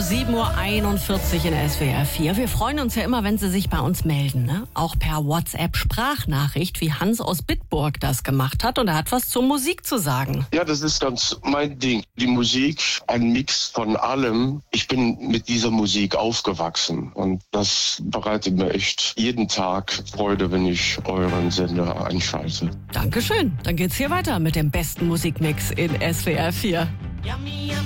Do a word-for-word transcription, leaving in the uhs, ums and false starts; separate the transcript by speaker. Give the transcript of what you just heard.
Speaker 1: sieben Uhr einundvierzig in S W R vier. Wir freuen uns ja immer, wenn Sie sich bei uns melden, ne? Auch per WhatsApp-Sprachnachricht, wie Hans aus Bitburg das gemacht hat. Und er hat was zur Musik zu sagen.
Speaker 2: Ja, das ist ganz mein Ding. Die Musik, ein Mix von allem. Ich bin mit dieser Musik aufgewachsen. Und das bereitet mir echt jeden Tag Freude, wenn ich euren Sender einschalte.
Speaker 1: Dankeschön. Dann geht's hier weiter mit dem besten Musikmix in S W R vier.